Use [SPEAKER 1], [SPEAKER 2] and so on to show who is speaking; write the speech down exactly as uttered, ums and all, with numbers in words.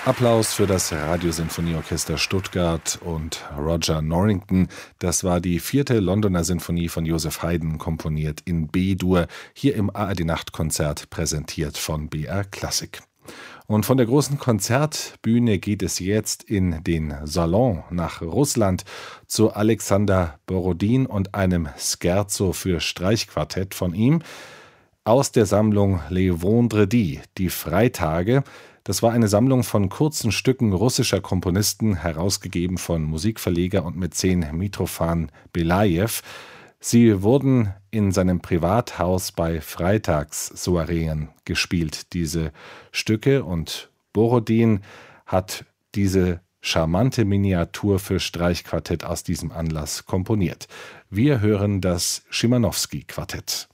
[SPEAKER 1] Applaus für das Radiosinfonieorchester Stuttgart und Roger Norrington. Das war die vierte Londoner Sinfonie von Joseph Haydn, komponiert in B-Dur, hier im A R D-Nachtkonzert, präsentiert von B R Klassik. Und von der großen Konzertbühne geht es jetzt in den Salon nach Russland zu Alexander Borodin und einem Scherzo für Streichquartett von ihm aus der Sammlung Les Vendredis, die Freitage. Das war eine Sammlung von kurzen Stücken russischer Komponisten, herausgegeben von Musikverleger und Mäzen Mitrofan Belajew. Sie wurden in seinem Privathaus bei Freitagssoireen gespielt, diese Stücke. Und Borodin hat diese charmante Miniatur für Streichquartett aus diesem Anlass komponiert. Wir hören das Schimanowski-Quartett.